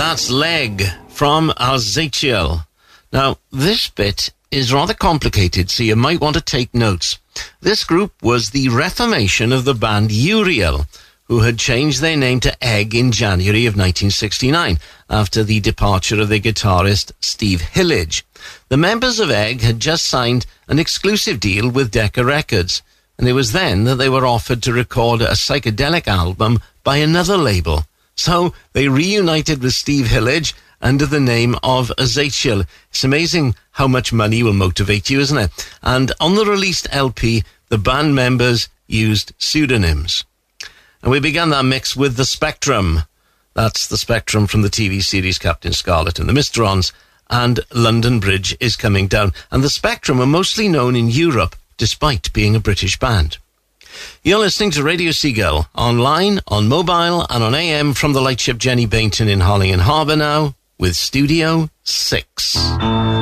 That's Leg from Alzatiel. Now, this bit is rather complicated, so you might want to take notes. This group was the reformation of the band Uriel, who had changed their name to Egg in January of 1969, after the departure of their guitarist Steve Hillage. The members of Egg had just signed an exclusive deal with Decca Records, and it was then that they were offered to record a psychedelic album by another label. So they reunited with Steve Hillage under the name of Alzatiel. It's amazing how much money will motivate you, isn't it? And on the released LP, the band members used pseudonyms. And we began that mix with The Spectrum. That's The Spectrum from the TV series Captain Scarlet and the Mysterons. And London Bridge is Coming Down. And The Spectrum are mostly known in Europe, despite being a British band. You're listening to Radio Seagull, online, on mobile, and on AM from the lightship Jenny Bainton in Harlingen Harbour now, with Studio 6.